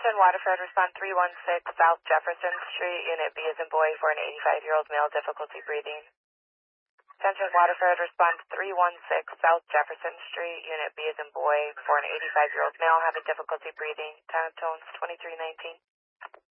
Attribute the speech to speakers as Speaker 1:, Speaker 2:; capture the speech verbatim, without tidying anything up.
Speaker 1: Attention Waterford, respond three one six South Jefferson Street, Unit B as in boy for an eighty-five-year-old male, difficulty breathing. Attention Waterford, respond three one six South Jefferson Street, Unit B as in boy for an eighty-five-year-old male having difficulty breathing. Time tones twenty-three nineteen.